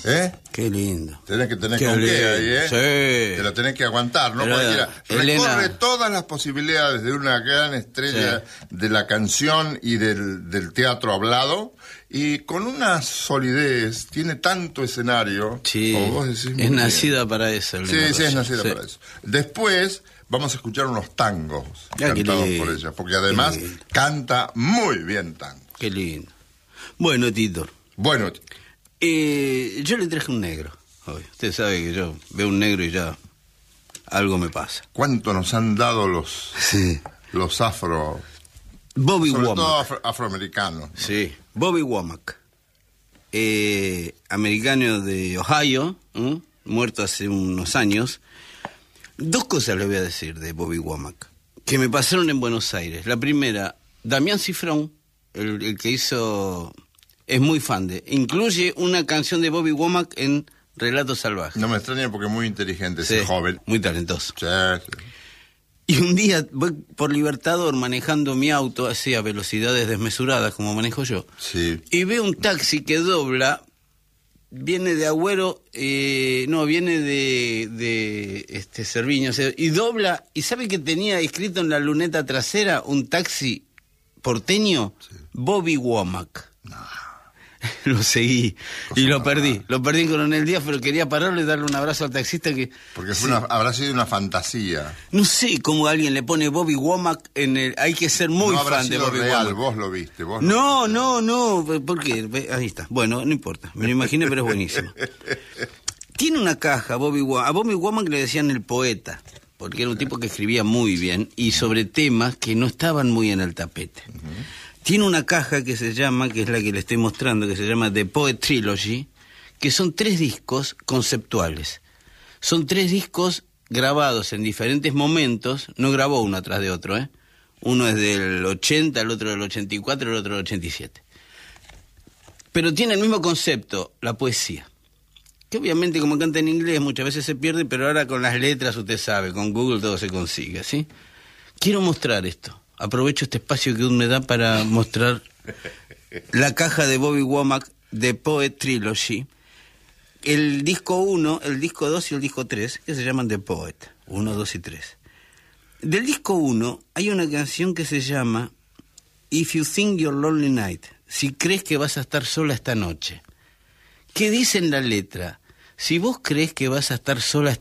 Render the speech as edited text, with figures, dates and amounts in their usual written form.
Qué lindo. Tenés que tener Qué con qué lindo. ahí, Sí. Te lo tenés que aguantar, ¿no? Pero, Cualquiera. Elena... Recorre todas las posibilidades de una gran estrella de la canción y del teatro hablado, y con una solidez, tiene tanto escenario, como vos decís. Es nacida para eso. Sí, es nacida para eso. Después vamos a escuchar unos tangos cantados por ella, porque además canta muy bien tango. Qué lindo. Bueno, Tito. Bueno, yo le traje un negro hoy. Usted sabe que yo veo un negro y ya algo me pasa. ¿Cuánto nos han dado los afro... Bobby sobre Womack. todo afroamericanos, ¿no? Sí, Bobby Womack. Americano de Ohio, muerto hace unos años. Dos cosas le voy a decir de Bobby Womack, que me pasaron en Buenos Aires. La primera, Damián Cifrón, el que hizo... Es muy fan incluye una canción de Bobby Womack en Relatos Salvajes. No me extraña porque es muy inteligente ese joven. Muy talentoso. Sí. Y un día voy por Libertador manejando mi auto así a velocidades desmesuradas como manejo yo. Sí. Y veo un taxi que dobla, viene de Agüero, viene de Cerviño, y dobla, y ¿sabe que tenía escrito en la luneta trasera un taxi porteño? Sí. Bobby Womack. No. Lo seguí y lo perdí en Coronel Díaz, pero quería pararlo y darle un abrazo al taxista que... Porque habrá sido una fantasía. No sé cómo alguien le pone Bobby Womack en el... Hay que ser muy fan de Bobby real, Womack. Vos lo viste, vos No, ¿por qué? Ahí está. Bueno, no importa, me lo imaginé, pero es buenísimo. Tiene una caja, Bobby Womack. A Bobby Womack le decían el poeta, porque era un tipo que escribía muy bien y sobre temas que no estaban muy en el tapete. Tiene una caja que se llama, que es la que le estoy mostrando, que se llama The Poet Trilogy, que son 3 discos conceptuales. Son 3 discos grabados en diferentes momentos, no grabó uno atrás de otro, Uno es del 80, el otro del 84, el otro del 87. Pero tiene el mismo concepto, la poesía. Que obviamente como canta en inglés muchas veces se pierde, pero ahora con las letras usted sabe, con Google todo se consigue, ¿sí? Quiero mostrar esto. Aprovecho este espacio que me da para mostrar la caja de Bobby Womack de Poet Trilogy. El disco 1, el disco 2 y el disco 3, que se llaman The Poet, 1, 2 y 3. Del disco 1 hay una canción que se llama If You Think Your Lonely Night, si crees que vas a estar sola esta noche. ¿Qué dice en la letra? Si vos crees que vas a estar sola